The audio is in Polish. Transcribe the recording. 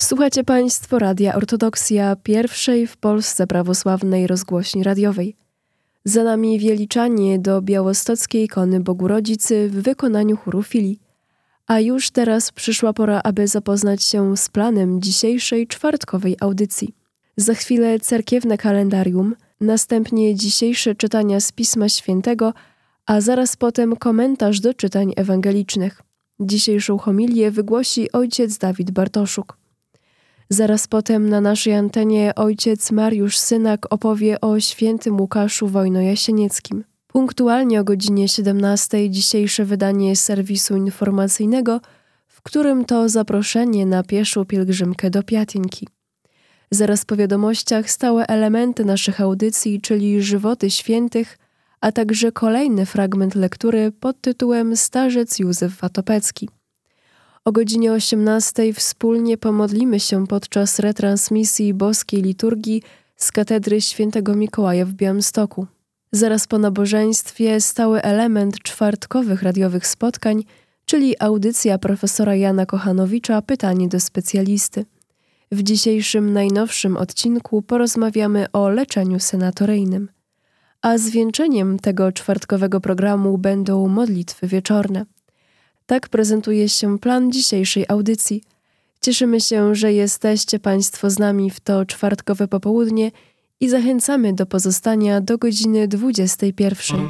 Słuchacie Państwo Radia Ortodoksja, pierwszej w Polsce prawosławnej rozgłośni radiowej. Za nami wieliczanie do białostockiej ikony Bogu Rodzicy w wykonaniu chóru Filii. A już teraz przyszła pora, aby zapoznać się z planem dzisiejszej czwartkowej audycji. Za chwilę cerkiewne kalendarium, następnie dzisiejsze czytania z Pisma Świętego, a zaraz potem komentarz do czytań ewangelicznych. Dzisiejszą homilię wygłosi ojciec Dawid Bartoszuk. Zaraz potem na naszej antenie ojciec Mariusz Synak opowie o świętym Łukaszu Wojno-Jasienieckim. Punktualnie o godzinie 17 dzisiejsze wydanie serwisu informacyjnego, w którym to zaproszenie na pieszą pielgrzymkę do Piatyńki. Zaraz po wiadomościach stałe elementy naszych audycji, czyli żywoty świętych, a także kolejny fragment lektury pod tytułem Starzec Józef Watopecki. O godzinie 18 wspólnie pomodlimy się podczas retransmisji boskiej liturgii z katedry Świętego Mikołaja w Białymstoku. Zaraz po nabożeństwie stały element czwartkowych radiowych spotkań, czyli audycja profesora Jana Kochanowicza Pytanie do specjalisty. W dzisiejszym najnowszym odcinku porozmawiamy o leczeniu senatoryjnym. A zwieńczeniem tego czwartkowego programu będą modlitwy wieczorne. Tak prezentuje się plan dzisiejszej audycji. Cieszymy się, że jesteście Państwo z nami w to czwartkowe popołudnie i zachęcamy do pozostania do godziny 21.